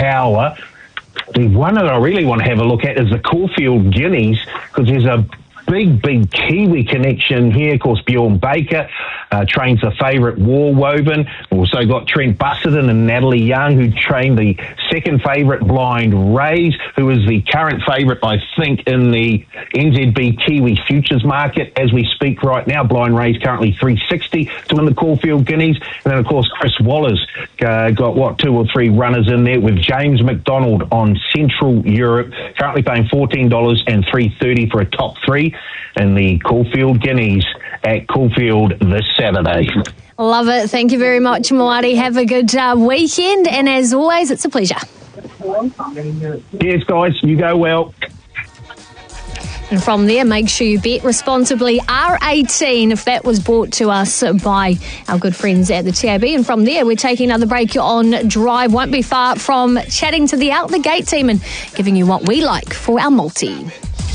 power. The one that I really want to have a look at is the Caulfield Guineas, because there's a big Kiwi connection here. Of course, Bjorn Baker trains the favourite War Woven. Also got Trent Busserton and Natalie Young, who trained the second favourite Blind Rays, who is the current favourite, I think, in the NZB Kiwi futures market as we speak right now. Blind Rays currently 360 to win the Caulfield Guineas. And then, of course, Chris Waller's got 2 or 3 runners in there, with James McDonald on Central Europe, currently paying $14 and $3.30 for a top 3 in the Caulfield Guineas at Caulfield this Saturday. Love it. Thank you very much, Moati. Have a good weekend. And as always, it's a pleasure. Cheers, guys. You go well. And from there, make sure you bet responsibly. R18, if that was brought to us by our good friends at the TAB. And from there, we're taking another break on Drive. Won't be far from chatting to the Out the Gate team and giving you what we like for our multi.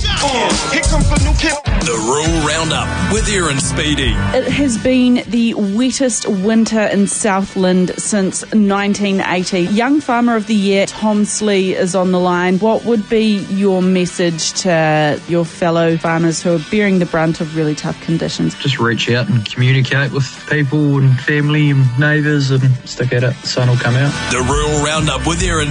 The Rural Roundup with Aaron Speedy. It has been the wettest winter in Southland since 1980. Young Farmer of the Year, Tom Slee, is on the line. What would be your message to your fellow farmers who are bearing the brunt of really tough conditions? Just reach out and communicate with people and family and neighbours and stick at it. The sun will come out. The Rural Roundup with Aaron